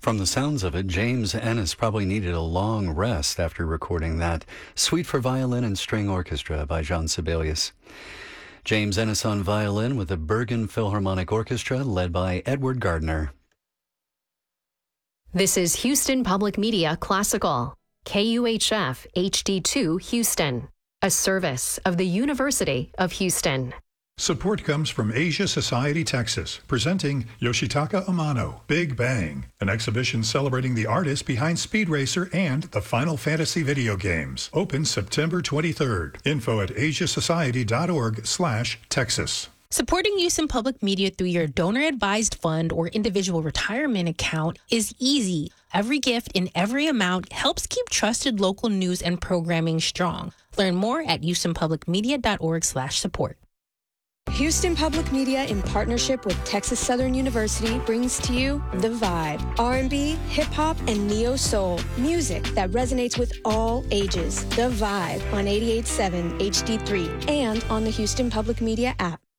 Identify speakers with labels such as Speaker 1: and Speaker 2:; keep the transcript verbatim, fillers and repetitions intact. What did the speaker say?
Speaker 1: From the sounds of it, James Ennis probably needed a long rest after recording that Suite for Violin and String Orchestra by Jean Sibelius. James Ennis on violin with the Bergen Philharmonic Orchestra led by Edward Gardner.
Speaker 2: This is Houston Public Media Classical, K U H F H D two Houston, a service of the University of Houston.
Speaker 3: Support comes from Asia Society Texas, presenting Yoshitaka Amano, Big Bang, an exhibition celebrating the artists behind Speed Racer and the Final Fantasy video games. Open September twenty-third. Info at asiasociety.org slash Texas.
Speaker 4: Supporting Houston Public Media through your donor-advised fund or individual retirement account is easy. Every gift in every amount helps keep trusted local news and programming strong. Learn more at houstonpublicmedia.org slash support.
Speaker 5: Houston Public Media, in partnership with Texas Southern University, brings to you The Vibe. R and B, hip-hop, and neo-soul. Music that resonates with all ages. The Vibe on eighty-eight point seven H D three and on the Houston Public Media app.